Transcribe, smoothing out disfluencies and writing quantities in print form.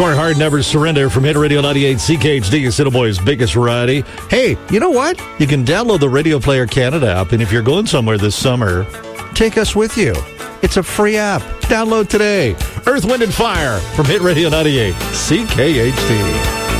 Hardcore Hard Never Surrender from Hit Radio 98 CKHD, Assiniboi's biggest variety. Hey, you know what? You can download the Radio Player Canada app, and if you're going somewhere this summer, take us with you. It's a free app. Download today. Earth, Wind, and Fire from Hit Radio 98 CKHD.